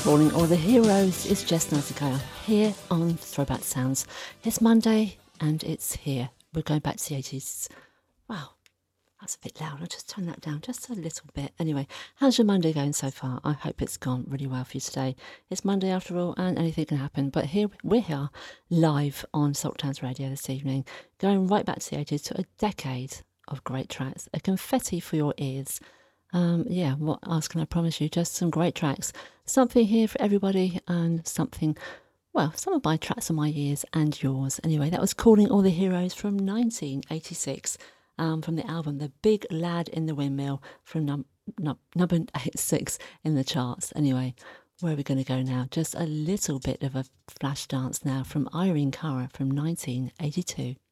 Calling all the heroes is Jess Nasikaya here on Throwback Sounds. It's Monday and it's here. We're going back to the 80s. Wow, that's a bit loud. I'll just turn that down just a little bit. Anyway, how's your Monday going so far? I hope it's gone really well for you today. It's Monday after all and anything can happen. But here we're here live on Salt Towns Radio this evening, going right back to the 80s to a decade of great tracks. A confetti for your ears. What else can I promise you? Just some great tracks. Something here for everybody and something, well, some of my tracks are my ears and yours. Anyway, that was Calling All the Heroes from 1986, from the album The Big Lad in the Windmill, from number 86 in the charts. Anyway, where are we going to go now? Just a little bit of a flash dance now from Irene Cara from 1982.